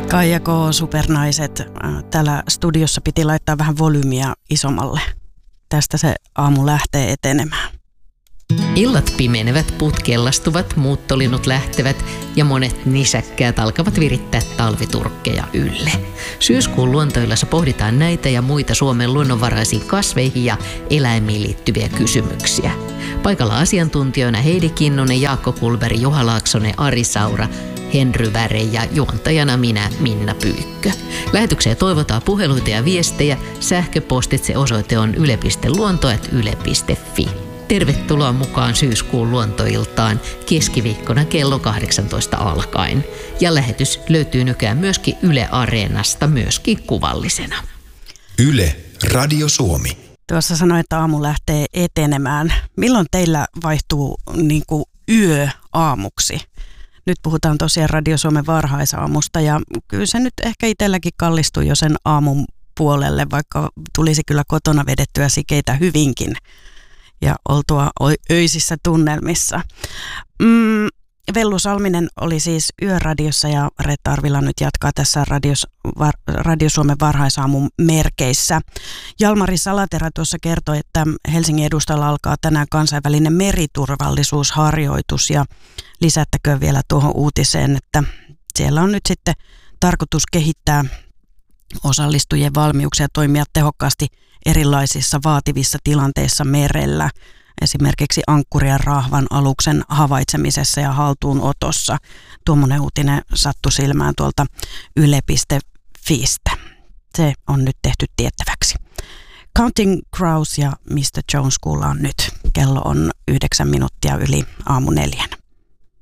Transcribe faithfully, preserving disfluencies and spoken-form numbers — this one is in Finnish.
Kaija K. Supernaiset. Täällä studiossa piti laittaa vähän volyymiä isommalle. Tästä se aamu lähtee etenemään. Illat pimenevät, puut kellastuvat, muuttolinnut lähtevät ja monet nisäkkäät alkavat virittää talviturkkeja ylle. Syyskuun luontoillassa pohditaan näitä ja muita Suomen luonnonvaraisiin kasveihin ja eläimiin liittyviä kysymyksiä. Paikalla asiantuntijoina Heidi Kinnunen, Jaakko Kulberg, Juha Laaksonen, Ari Saura, Henry Väre ja juontajana minä, Minna Pyykkö. Lähetykseen toivotaan puheluita ja viestejä. Sähköpostitse osoite on yle piste luonto ät yle piste fi. Tervetuloa mukaan syyskuun luontoiltaan keskiviikkona kello kahdeksantoista alkaen. Ja lähetys löytyy nykyään myöskin Yle Areenasta, myöskin kuvallisena. Yle, Radio Suomi. Tuossa sanoin, että aamu lähtee etenemään. Milloin teillä vaihtuu niin kuin yö aamuksi? Nyt puhutaan tosiaan Radio Suomen varhaisaamusta ja kyllä se nyt ehkä itselläkin kallistui jo sen aamun puolelle, vaikka tulisi kyllä kotona vedettyä sikeitä hyvinkin ja oltua öisissä tunnelmissa. Mm, Vellu Salminen oli siis Yöradiossa ja Reetta Arvila nyt jatkaa tässä Radios, var, Radio Suomen varhaisaamun merkeissä. Jalmari Salaterä tuossa kertoi, että Helsingin edustalla alkaa tänään kansainvälinen meriturvallisuusharjoitus ja lisättäköön vielä tuohon uutiseen, että siellä on nyt sitten tarkoitus kehittää osallistujien valmiuksia toimia tehokkaasti erilaisissa vaativissa tilanteissa merellä, esimerkiksi ankkuri- ja rahvan aluksen havaitsemisessa ja haltuunotossa. Tuommoinen uutinen sattui silmään tuolta yle piste fistä. Se on nyt tehty tiettäväksi. Counting Crows ja mister Jones kuullaan nyt. Kello on yhdeksän minuuttia yli aamu neljän.